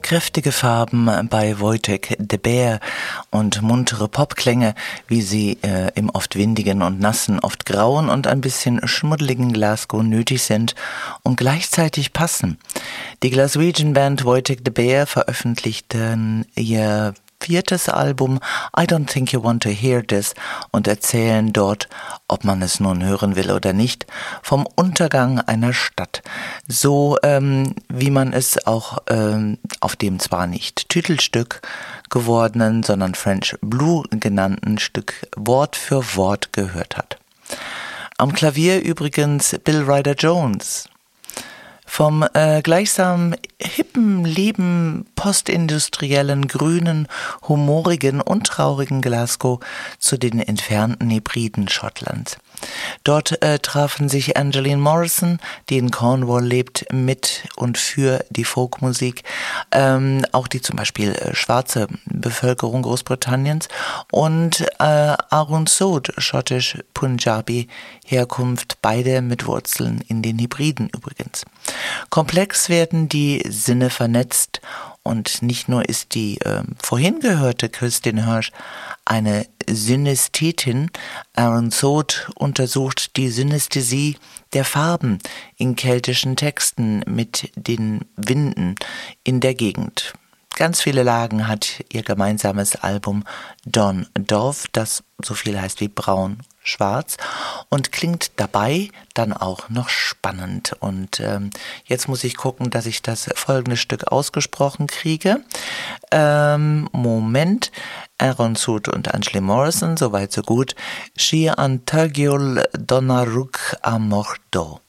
Kräftige Farben bei Wojtek de Beer und muntere Popklänge, wie sie im oft windigen und nassen, oft grauen und ein bisschen schmuddeligen Glasgow nötig sind und gleichzeitig passen. Die Glaswegian-Band Wojtek de Beer veröffentlichten ihr 4. Album I Don't Think You Want to Hear This und erzählen dort, ob man es nun hören will oder nicht, vom Untergang einer Stadt. So wie man es auch auf dem zwar nicht Titelstück gewordenen, sondern French Blue genannten Stück Wort für Wort gehört hat. Am Klavier übrigens Bill Ryder Jones. Vom gleichsam hippen, lieben, postindustriellen, grünen, humorigen und traurigen Glasgow zu den entfernten Hebriden Schottlands. Dort trafen sich Angeline Morrison, die in Cornwall lebt, mit und für die Folkmusik, auch die zum Beispiel schwarze Bevölkerung Großbritanniens, und Arun Sood, schottisch-Punjabi Herkunft, beide mit Wurzeln in den Hebriden übrigens. Komplex werden die Sinne vernetzt und nicht nur ist die vorhin gehörte Kristin Hirsch eine Synästhetin, Arun Sood untersucht die Synästhesie der Farben in keltischen Texten mit den Winden in der Gegend. Ganz viele Lagen hat ihr gemeinsames Album Dawn Dove, das so viel heißt wie braun, schwarz und klingt dabei dann auch noch spannend. Und jetzt muss ich gucken, dass ich das folgende Stück ausgesprochen kriege. Moment. Arun Sood und Angeline Morrison, soweit so gut. Shi an Tagiol Donnaruk Amordo.